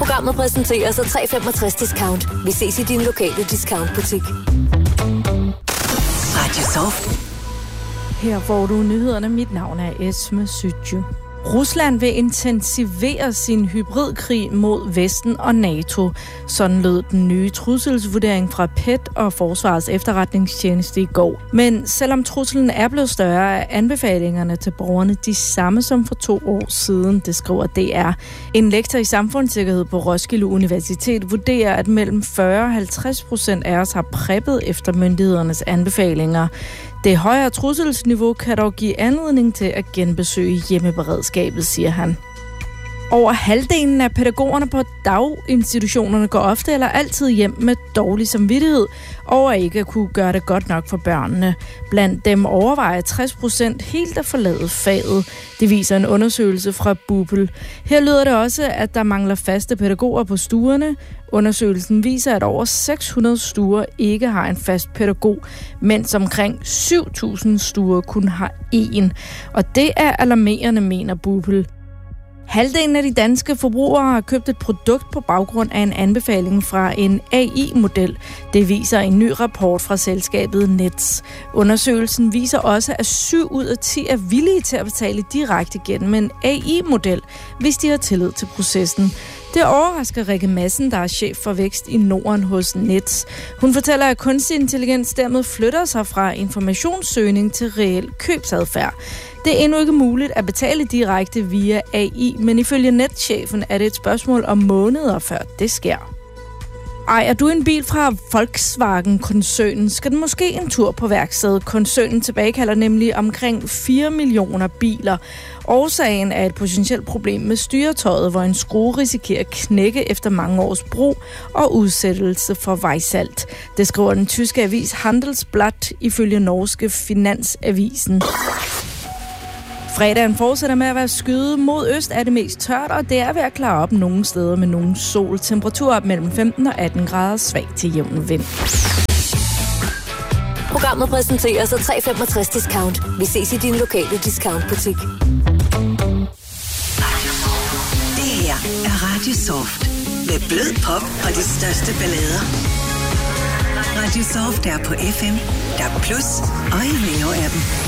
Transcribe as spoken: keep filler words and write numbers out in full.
Programmet præsenteres af tre komma femogtres discount. Vi ses i din lokale discountbutik. Radio Soft. Her får du nyhederne. Mit navn er Esme Sytju. Rusland vil intensivere sin hybridkrig mod Vesten og NATO. Sådan lød den nye trusselsvurdering fra P E T og Forsvarets efterretningstjeneste i går. Men selvom truslen er blevet større, er anbefalingerne til borgerne de samme som for to år siden, det skriver D R. En lektor i samfundssikkerhed på Roskilde Universitet vurderer, at mellem fyrre og halvtreds procent af os har preppet efter myndighedernes anbefalinger. Det højere trusselsniveau kan dog give anledning til at genbesøge hjemmeberedskabet, siger han. Over halvdelen af pædagogerne på daginstitutionerne går ofte eller altid hjem med dårlig samvittighed over ikke at kunne gøre det godt nok for børnene. Blandt dem overvejer tres procent helt at forlade faget. Det viser en undersøgelse fra BUPL. Her lyder det også, at der mangler faste pædagoger på stuerne. Undersøgelsen viser, at over seks hundrede stuer ikke har en fast pædagog, mens omkring syv tusind stuer kun har én. Og det er alarmerende, mener BUPL. Halvdelen af de danske forbrugere har købt et produkt på baggrund af en anbefaling fra en A I-model. Det viser en ny rapport fra selskabet Nets. Undersøgelsen viser også, at syv ud af ti er villige til at betale direkte gennem en A I-model, hvis de har tillid til processen. Det overrasker Rikke Madsen, der er chef for vækst i Norden hos Nets. Hun fortæller, at kunstig intelligens dermed flytter sig fra informationssøgning til reel købsadfærd. Det er endnu ikke muligt at betale direkte via A I, men ifølge netchefen er det et spørgsmål om måneder, før det sker. Ejer du en bil fra Volkswagen-koncernen, skal den måske en tur på værkstedet. Koncernen tilbagekalder nemlig omkring fire millioner biler. Årsagen er et potentielt problem med styretøjet, hvor en skrue risikerer at knække efter mange års brug og udsættelse for vejsalt. Det skriver den tyske avis Handelsblatt ifølge norske Finansavisen. Fredagen fortsætter med at være skyet. Mod øst er det mest tørt, og det er ved at klare op nogle steder med nogen sol. Temperatur op mellem femten og atten grader, svag til jævn vind. Programmet præsenteres af tre komma femogtres discount. Vi ses i din lokale discountbutik. Det her er Radio Soft. Med blød pop og de største ballader. Radio Soft er på F M, D A B plus og i Neo-appen.